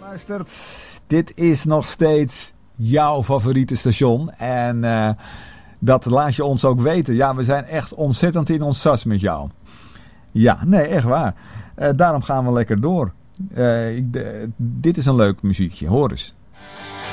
Luistert, dit is nog steeds jouw favoriete station en dat laat je ons ook weten. Ja, we zijn echt ontzettend in ons sas met jou. Ja, nee, echt waar. Daarom gaan we lekker door. Dit is een leuk muziekje, hoor eens.